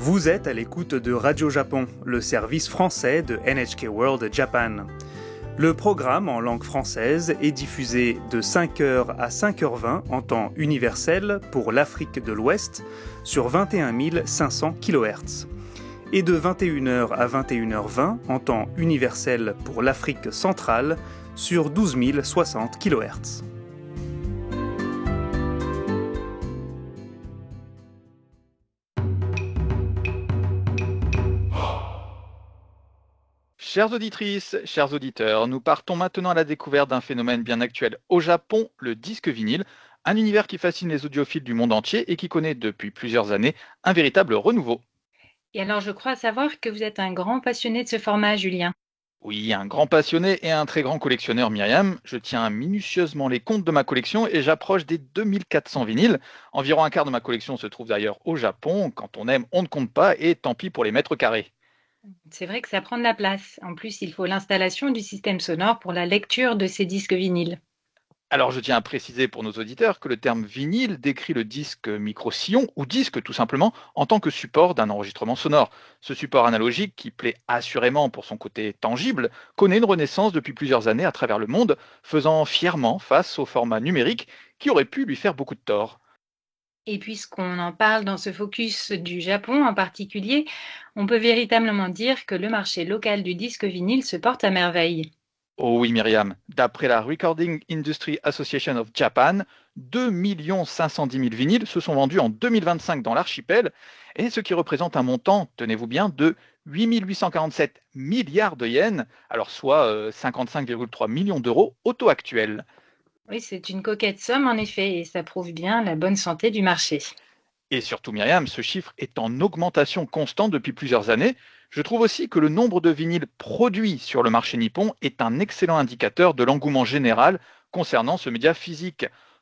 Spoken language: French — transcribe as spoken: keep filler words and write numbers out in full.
Vous êtes à l'écoute de Radio Japon, le service français de N H K World Japan. Le programme en langue française est diffusé de cinq heures à cinq heures vingt en temps universel pour l'Afrique de l'Ouest sur vingt et un mille cinq cents kilohertz et de vingt et une heures à vingt et une heures vingt en temps universel pour l'Afrique centrale sur douze mille soixante kilohertz. Chères auditrices, chers auditeurs, nous partons maintenant à la découverte d'un phénomène bien actuel au Japon, le disque vinyle, un univers qui fascine les audiophiles du monde entier et qui connaît depuis plusieurs années un véritable renouveau. Et alors, je crois savoir que vous êtes un grand passionné de ce format, Julien. Oui, un grand passionné et un très grand collectionneur, Myriam. Je tiens minutieusement les comptes de ma collection et j'approche des deux mille quatre cents vinyles. Environ un quart de ma collection se trouve d'ailleurs au Japon. Quand on aime, on ne compte pas et tant pis pour les mètres carrés. C'est vrai que ça prend de la place. En plus, il faut l'installation du système sonore pour la lecture de ces disques vinyles. Alors je tiens à préciser pour nos auditeurs que le terme vinyle décrit le disque micro-sillon ou disque tout simplement en tant que support d'un enregistrement sonore. Ce support analogique qui plaît assurément pour son côté tangible connaît une renaissance depuis plusieurs années à travers le monde, faisant fièrement face au format numérique qui aurait pu lui faire beaucoup de tort. Et puisqu'on en parle dans ce focus du Japon en particulier, on peut véritablement dire que le marché local du disque vinyle se porte à merveille. Oh oui Myriam, d'après la Recording Industry Association of Japan, deux millions cinq cent dix mille vinyles se sont vendus en deux mille vingt-cinq dans l'archipel, et ce qui représente un montant, tenez-vous bien, de huit mille huit cent quarante-sept milliards de yens, alors soit euh, cinquante-cinq virgule trois millions d'euros au taux actuel. Oui, c'est une coquette somme en effet, et ça prouve bien la bonne santé du marché. Et surtout Myriam, ce chiffre est en augmentation constante depuis plusieurs années. Je trouve aussi que le nombre de vinyles produits sur le marché nippon est un excellent indicateur de l'engouement général concernant ce média physique.